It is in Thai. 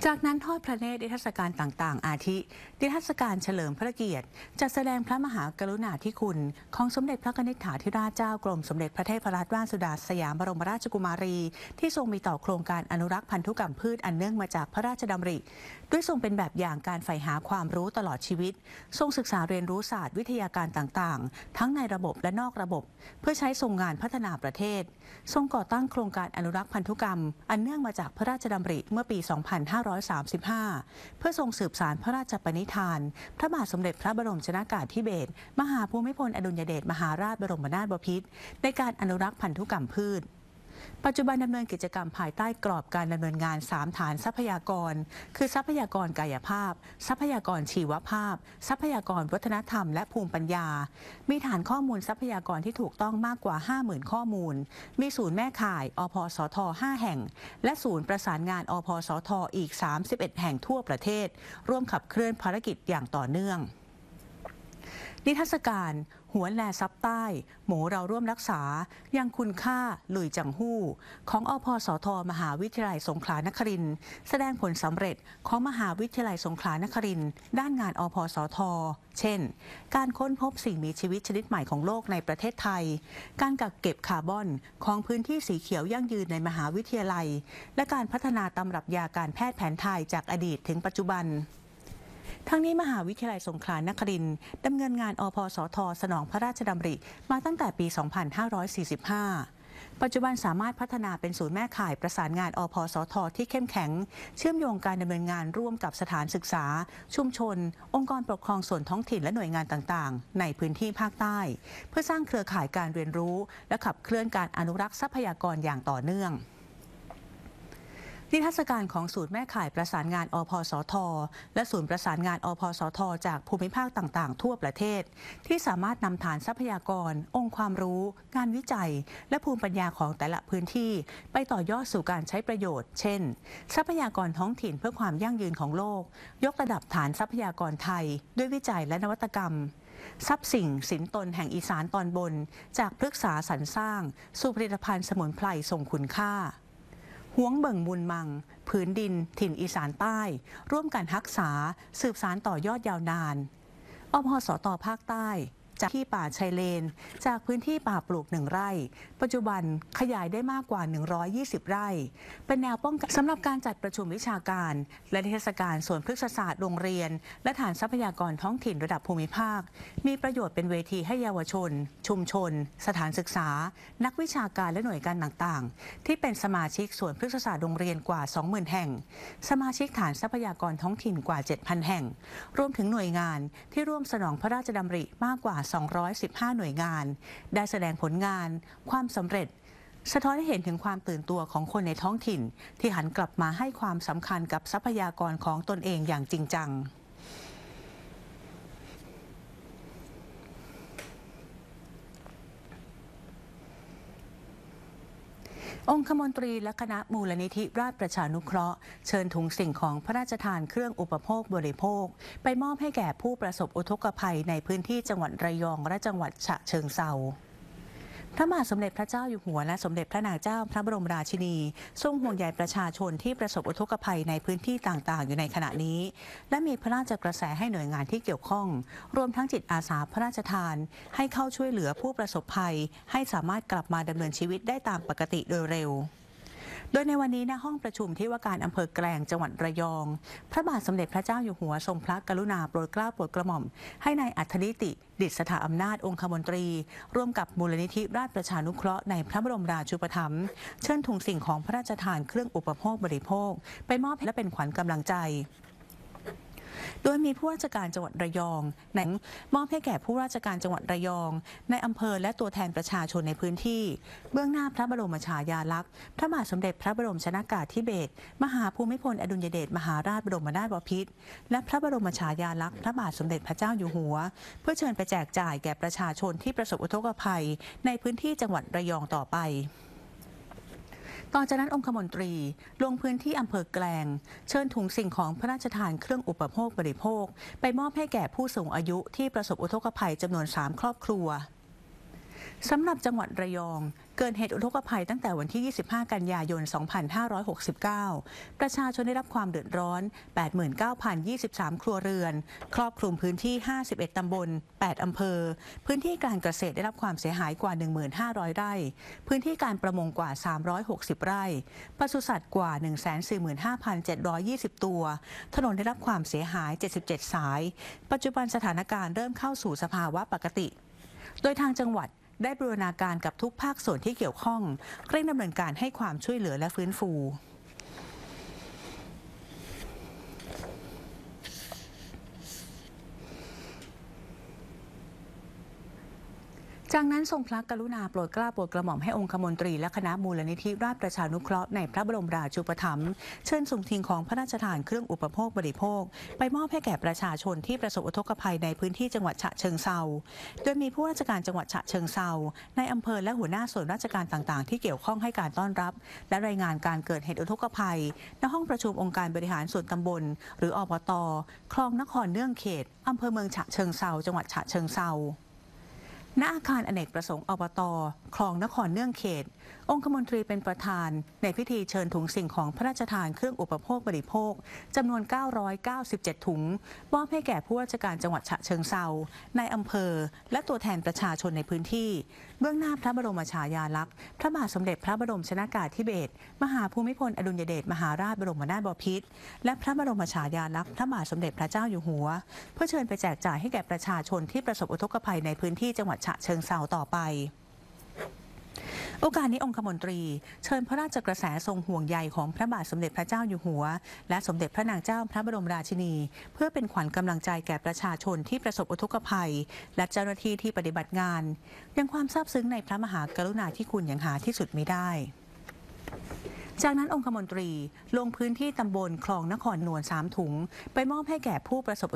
จากนั้นทอดพระเนตรนิทรรศการต่างๆอาทินิทรรศการเฉลิมพระเกียรติจัดแสดงพระมหากรุณาธิคุณของสมเด็จพระกนิษฐาธิราชเจ้ากรมสมเด็จพระเทพรัตนราชสุดาสยามบรมราชกุมารีที่ทรงมีต่อโครงการอนุรักษ์พันธุกรรมพืชอันเนื่องมาจากพระราชดำริด้วยทรงเป็นแบบอย่างการใฝ่หาความรู้ตลอดชีวิตทรงศึกษาเรียนรู้ศาสตร์วิทยาการต่างๆทั้งในระบบและนอกระบบเพื่อใช้ทรงงานพัฒนาประเทศทรงก่อตั้งโครงการอนุรักษ์พันธุกรรมอันเนื่องมาจากพระราชดำริเมื่อปี 2535 เพื่อทรงสืบสานพระราชปณิธานพระบาทสมเด็จพระบรมชนกาธิเบศรมหาภูมิพลอดุลยเดชมหาราชบรมนาถบพิตรในการอนุรักษ์พันธุกรรมพืชปัจจุบันดำเนินกิจกรรมภายใต้กรอบการดำเนินงาน3ฐานทรัพยากรคือทรัพยากรกายภาพทรัพยากรชีวภาพทรัพยากรวัฒนธรรมและภูมิปัญญามีฐานข้อมูลทรัพยากรที่ถูกต้องมากกว่า 50,000 ข้อมูลมีศูนย์แม่ข่ายอพสท5แห่งและศูนย์ประสานงานอพสทอีก31แห่งทั่วประเทศร่วมขับเคลื่อนภารกิจอย่างต่อเนื่องนิทรรศการหวนแลซับใต้หมูเราร่วมรักษายังคุณค่าหลุยจังหู้ของอพสทมหาวิทยาลัยสงขลานครินทร์แสดงผลสำเร็จของมหาวิทยาลัยสงขลานครินทร์ด้านงานอพสทเช่นการค้นพบสิ่งมีชีวิตชนิดใหม่ของโลกในประเทศไทยการกักเก็บคาร์บอนของพื้นที่สีเขียวยั่งยืนในมหาวิทยาลัยและการพัฒนาตำรับยาการแพทย์แผนไทยจากอดีตถึงปัจจุบันทั้งนี้มหาวิทยาลัยสงขลานครินทร์ดำเนินงานอพสทสนองพระราชดำริมาตั้งแต่ปี 2545 ปัจจุบันสามารถพัฒนาเป็นศูนย์แม่ข่ายประสานงานอพสทที่เข้มแข็งเชื่อมโยงการดำเนินงานร่วมกับสถานศึกษาชุมชนองค์กรปกครองส่วนท้องถิ่นและหน่วยงานต่างๆในพื้นที่ภาคใต้เพื่อสร้างเครือข่ายการเรียนรู้และขับเคลื่อนการอนุรักษ์ทรัพยากรอย่างต่อเนื่องนิทรรศการของศูนย์แม่ข่ายประสานงานอพสทและศูนย์ประสานงานอพสทจากภูมิภาคต่างๆทั่วประเทศที่สามารถนำฐานทรัพยากรองค์ความรู้งานวิจัยและภูมิปัญญาของแต่ละพื้นที่ไปต่อยอดสู่การใช้ประโยชน์เช่นทรัพยากรท้องถิ่นเพื่อความยั่งยืนของโลกยกระดับฐานทรัพยากรไทยด้วยวิจัยและนวัตกรรมทรัพย์สิ่งสินตนแห่งอีสานตอนบนจากพฤกษาสรรสร้างสู่ผลิตภัณฑ์สมุนไพรทรงคุณค่าหวงเบิ่งบุญมังผืนดินถิ่นอีสานใต้ร่วมกันรักษาสืบสานต่อยอดยาวนานอพสตภาคใต้จากที่ป่าชายเลนจากพื้นที่ป่าปลูก1 ไร่ปัจจุบันขยายได้มากกว่า120 ไร่เป็นแนวป้องกันสำหรับการจัดประชุมวิชาการและนิทรรศการสวนพฤกษศาสตร์โรงเรียนและฐานทรัพยากรท้องถิ่นระดับภูมิภาคมีประโยชน์เป็นเวทีให้เยาวชนชุมชนสถานศึกษานักวิชาการและหน่วยงานต่างๆที่เป็นสมาชิกสวนพฤกษศาสตร์โรงเรียนกว่า 20,000 แห่งสมาชิกฐานทรัพยากรท้องถิ่นกว่า 7,000 แห่งรวมถึงหน่วยงานที่ร่วมสนองพระราชดำริมากกว่า215 หน่วยงานได้แสดงผลงานความสำเร็จสะท้อนให้เห็นถึงความตื่นตัวของคนในท้องถิ่นที่หันกลับมาให้ความสำคัญกับทรัพยากรของตนเองอย่างจริงจังองคมนตรีและคณะมูลนิธิราชประชานุเคราะห์เชิญถุงสิ่งของพระราชทานเครื่องอุปโภคบริโภคไปมอบให้แก่ผู้ประสบอุทกภัยในพื้นที่จังหวัดระยองและจังหวัดฉะเชิงเทราพระบาทสมเด็จพระเจ้าอยู่หัวและสมเด็จพระนางเจ้าพระบรมราชินีทรงห่วงใยประชาชนที่ประสบอุทกภัยในพื้นที่ต่างๆอยู่ในขณะนี้และมีพระราชกระแสให้หน่วยงานที่เกี่ยวข้องรวมทั้งจิตอาสาพระราชทานให้เข้าช่วยเหลือผู้ประสบภัยให้สามารถกลับมาดำเนินชีวิตได้ตามปกติโดยเร็วโดยในวันนี้ณห้องประชุมที่ว่าการอำเภอแกลงจังหวัดระยองพระบาทสมเด็จพระเจ้าอยู่หัวทรงพระกรุณาโปรดเกล้าโปรดกระหม่อมให้นายอัธนิติดิษฐาอำนาจองคมนตรีร่วมกับมูลนิธิราชประชานุเคราะห์ในพระบรมราชูปถัมภ์เชิญถุงสิ่งของพระราชทานเครื่องอุปโภคบริโภคไปมอบและเป็นขวัญกำลังใจโดยมีผู้ราชการจังหวัดระยองมอบให้แก่ผู้ราชการจังหวัดระยองในอำเภอและตัวแทนประชาชนในพื้นที่เบื้องหน้าพระบรมฉายาลักษณ์พระบาทสมเด็จพระบรมชนกาธิเบศรมหาภูมิพลอดุลยเดชมหาราชบรมนาถบพิตรและพระบรมฉายาลักษณ์พระบาทสมเด็จพระเจ้าอยู่หัวเพื่อเชิญไปแจกจ่ายแก่ประชาชนที่ประสบอุทกภัยในพื้นที่จังหวัดระยองต่อไปต่อจากนั้นองคมนตรีลงพื้นที่อำเภอแกลงเชิญถุงสิ่งของพระราชทานเครื่องอุปโภคบริโภคไปมอบให้แก่ผู้สูงอายุที่ประสบอุทกภัยจำนวน3 ครอบครัวสำหรับจังหวัดระยองเกิดเหตุอุทกภัยตั้งแต่วันที่ 25 กันยายน 2569 ประชาชนได้รับความเดือดร้อน 89,023 ครัวเรือนครอบคลุมพื้นที่ 51 ตำบล 8 อำเภอพื้นที่การเกษตรได้รับความเสียหายกว่า 1,500 ไร่พื้นที่การประมงกว่า 360 ไร่ปศุสัตว์กว่า 145,720 ตัวถนนได้รับความเสียหาย 77 สายปัจจุบันสถานการณ์เริ่มเข้าสู่สภาวะปกติโดยทางจังหวัดได้บูรณาการกับทุกภาคส่วนที่เกี่ยวข้องเร่งดำเนินการให้ความช่วยเหลือและฟื้นฟูจากนั้นทรงพระกรุณาโปรดเกล้าโปรดกระหม่อมให้องคมนตรีและคณะมูลนิธิราชประชานุเคราะห์ในพระบรมราชูปถัมภ์เชิญส่งทิ้งของพระราชทานเครื่องอุปโภคบริโภคไปมอบให้แก่ประชาชนที่ประสบอุทกภัยในพื้นที่จังหวัดฉะเชิงเทราโดยมีผู้ราชการจังหวัดฉะเชิงเทราในอำเภอและหัวหน้าส่วนราชการต่างๆที่เกี่ยวข้องให้การต้อนรับและรายงานการเกิดเหตุอุทกภัยณห้องประชุมองค์การบริหารส่วนตำบลหรืออบต.คลองนครเนื่องเขตอำเภอเมืองฉะเชิงเทราจังหวัดฉะเชิงเทราณอาคารอเนกประสงค์อบต.คลองนครเนื่องเขตองคมนตรีเป็นประธานในพิธีเชิญถุงสิ่งของพระราชทานเครื่องอุปโภคบริโภคจำนวน 997 ถุงมอบให้แก่ผู้ราชการจังหวัดฉะเชิงเทราในอำเภอและตัวแทนประชาชนในพื้นที่เบื้องหน้าพระบรมฉายาลักษณ์พระบาทสมเด็จพระบรมชนกาธิเบศรมหาภูมิพลอดุลยเดชมหาราชบรมนาถบพิตรและพระบรมฉายาลักษณ์พระบาทสมเด็จพระเจ้าอยู่หัวเพื่อเชิญไปแจกจ่ายให้แก่ประชาชนที่ประสบอุทกภัยในพื้นที่จังหวัดฉะเชิงเทราต่อไปโอกาสนี้องคมนตรีเชิญพระราชกระแสทรงห่วงใยของพระบาทสมเด็จพระเจ้าอยู่หัวและสมเด็จพระนางเจ้าพระบรมราชินีเพื่อเป็นขวัญกำลังใจแก่ประชาชนที่ประสบอุทกภัยและเจ้าหน้าที่ที่ปฏิบัติงานยังความซาบซึ้งในพระมหากรุณาธิคุณอย่างหาที่สุดมิได้จากนั้นองคมนตรีลงพื้นที่ตำบลคลองนครนวล3 ถุงไปมอบให้แก่ผู้ประสบ